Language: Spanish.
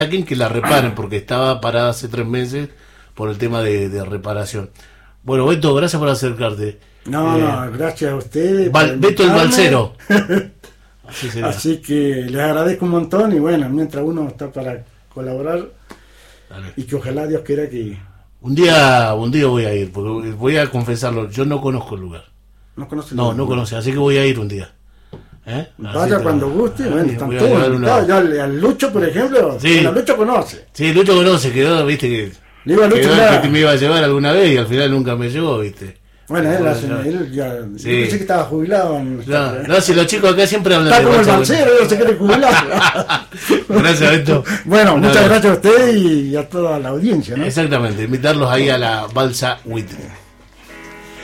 saquen, que la reparen, porque estaba parada hace 3 meses por el tema de reparación. Bueno, Beto, gracias por acercarte. No, gracias a ustedes. Beto el Balsero. Así que les agradezco un montón y bueno, mientras uno está para colaborar, dale. Y que ojalá Dios quiera que... Un día voy a ir, porque voy a confesarlo, yo no conozco el lugar. ¿No conoce? No conoce, así que voy a ir un día. Vaya cuando guste, bueno, están todos invitados. Yo al Lucho, por ejemplo, sí. Bueno, Lucho conoce. Sí, Lucho conoce, quedó, viste que... Le iba a Lucho que me iba a llevar alguna vez y al final nunca me llevó, viste. Bueno, él ya sí. Yo pensé que estaba jubilado. No, si los chicos acá siempre hablan está como el Balsero, ellos se quieren jubilar. Gracias, Beto. Bueno, muchas gracias a ustedes y a toda la audiencia, ¿no? Exactamente, invitarlos ahí a la Balsa With.